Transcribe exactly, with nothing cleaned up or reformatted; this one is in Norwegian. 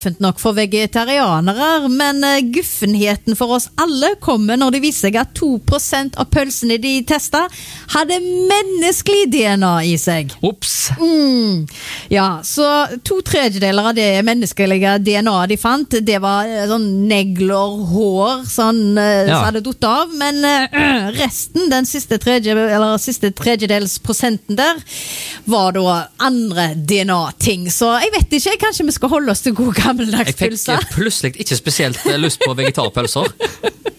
nok for vegetarianere, men guffenheten for oss alle kommer når det viser seg at to prosent av pølsene de testet hadde menneskelig D N A i seg. Ups! Mm. Ja, så to tredjedeler av det menneskelige D N A de fant, det var sånn negler, hår, sånn ja. Så hadde dott av, men øh, resten, den siste, tredje, eller siste tredjedels prosenten der, var da andre D N A-ting. Så jeg vet ikke, kanskje vi skal holde oss til god gammeldags pølser. Jeg fikk plutselig ikke spesielt lyst på vegetarpølser.